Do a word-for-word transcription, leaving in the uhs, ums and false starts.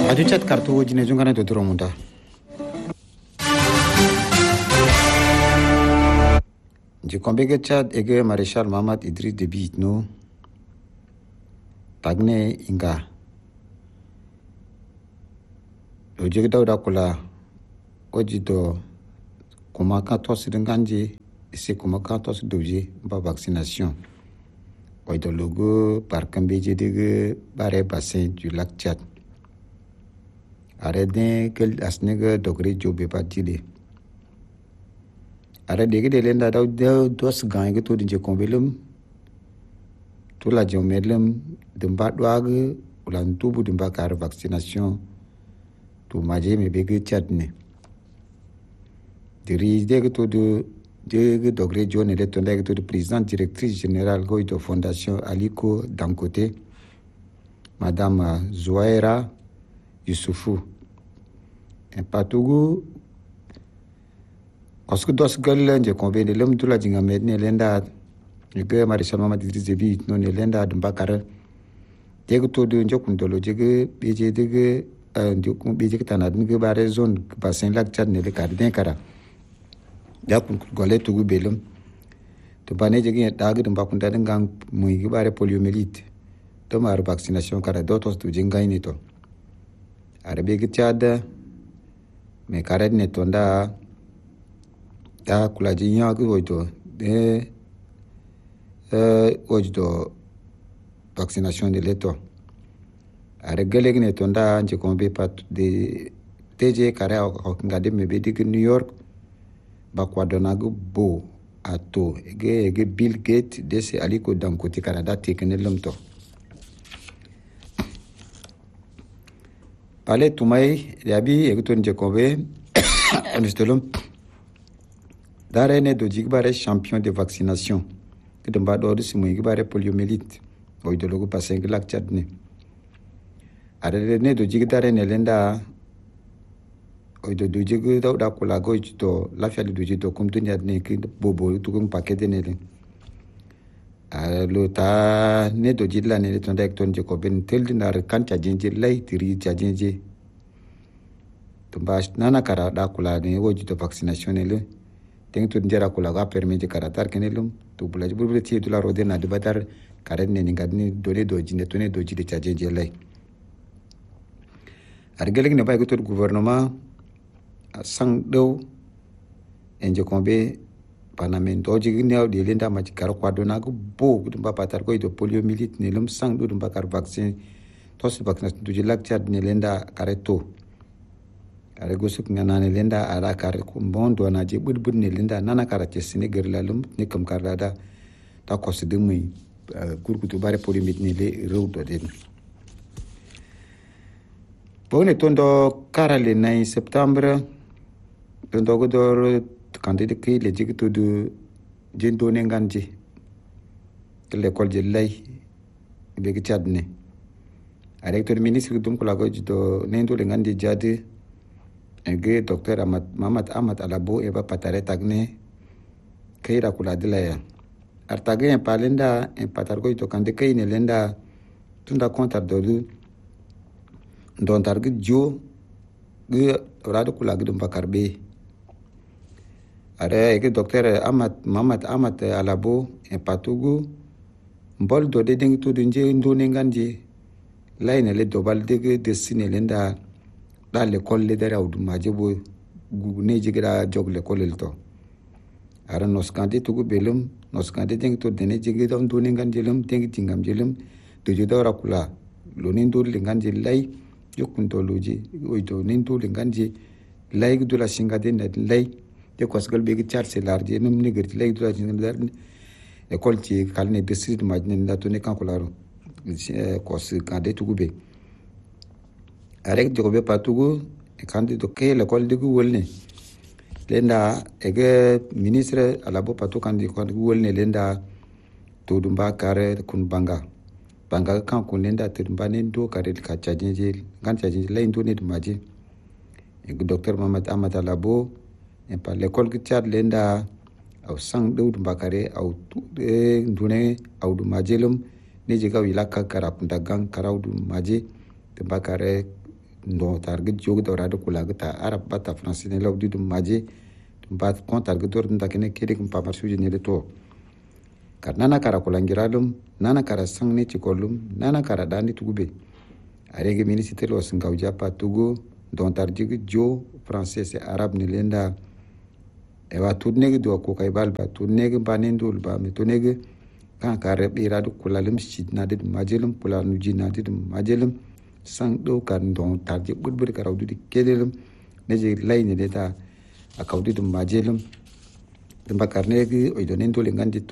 adu chat kartu jine jungana to dromunda je kombege chat ege Maréchal Mohamed Idriss Déby Itno tagne inga oje dawda kula ojido kuma ka tosi nganje ese kuma ka tosi doje ba vaccination oido logo par kambeje de bare bassin du lac Tchad arede kel asnega dogre jobe patide arede de lenda daw dos gange to dinje kombelum to la jomelum de mbadwag ulan tubu de mbakar vaccination to maje me bege Tchadne diri de to de de dogre jone de to de to de présidente directrice générale de fondation Aliko Dangote madame Zouaira Youssoufou en patugu osku dos gal je konbe de lem tula jinga medne lenda ge Maréchal Mohamed Idriss Déby no ne lenda dum bakara de to de njokun dolo jege beje de de ko beje tanad nge bare zone bassin lac Tchad ne le cardin kara da kun gole tugu belum to bane jege daga dum bakunda ngang muy ge bare poliomyélite to mar vaccination kara dotos tu jinga ni to arabe ge Tchad me karet ne tonda ta kula jinya ko oito de eh oito vaccination de leto are gele ne tonda je kombe pat de teje kare o ngade me be de New York ba kwa donago bo ato ege ege Bill Gates de se Aliko Dangote Canada tekene lumto pale tumai yabi ege to nje kombe anistolum darene do jigbare champion de vaccination que de mbado de simo jigbare poliomyélite o de logo passer lac Tchad ne arene do jigdare ne lenda o de do jig da da kula go to la fiali do jito kum dunya ne ki bobo to kum paquet ne le a lo ta ne do jidla ne to da ton je ko ben tel dinar kan ta jinje lay tiri ta jinje to bash nana kara da kula ne o jito vaccination ne le teng to ndera kula ga permettre karatar kenelum to bulaji bulbul ti dula rode na debatar karen ne ngadni dole do jinde to ne do jide ta jinje lay argelek ne bay ko to gouvernement sang do enje kombe panamen do jigi new de lenda ma ci kar kwado na go bo dum ba patar ko do poliomyélite ne lum sang do dum ba kar vaccin to se vaccin do ji lac Tchad ne lenda kareto are go suk ngana ne lenda ara kar ko bondo na je bud bud ne lenda nana karate Sénégal lalum ne kam kar dada ta ko se dum muy gurgutu bare poliomyélite ne le rew do den bone tondo karale na septembre tondo go dor candidat ki le jigi to de jendo ne nganje l'école de lay be ki Tchad ne directeur ministre dum ko la go do nendo le ngande jade ege docteur Ahmad Mohamed Ahmad Alabo e ba patare tagne keira kula dilaya artage en palenda en patargo to kande kayne lenda tunda kontar do don target jo ge rado kula gidum bakarbe are ege docteur Ahmad Mohamed Ahmad Alabo en patugu mbol do de ding to dunje ndone nganje layne le dobal de destine lenda da l'école le dara udu majebo gugune jigira jog l'école le to ara nos kande to go belum nos kande ding to dene jigi don ndone nganjelum ding tingam jelum do jodo rakula lonin do le nganje lay yokunto loji oito ninto le nganje lay do la singade ne lay de kosgal be gi charge large num ni gerti lay do la jingar école ti kalne district majne nda to ne kankolaro ko se kande to go be arek jobe patugo e kandi to ke l'école de wolne lenda ege ministre Alabo patu kandi ko wolne lenda to dumba kare kun banga banga kan kun lenda to dumba ne do kare ka chajinje kan chajinje lay ndo ne dumaje e docteur Mohamed Ahmad Alabo e pa l'école ki Tchad lenda au sang do dumba kare au e ndune au dumaje lum ne je ga wilaka kara kunda gang kara dumaje dumba kare ndo target jog da rada kula ta arab bata france ne lawdi dum maje dum bat kon target dor nda kene kede kum pamar suje ne to kar nana kara kulangiralum nana kara sang ne cikolum nana kara dani tugube arege ministre lo singaw japa tugo don tarjig jo français c'est arabe ne lenda e wa tudnege do ko kay balba tudnege banendul ba me tudnege kan kare biradu kulalum sidna de majelum kula nuji na de majelum sang do kan don tarjig budbur karawdu di kedelum neje layne deta akawdu dum majelum dum bakarnege o do nendul ngandi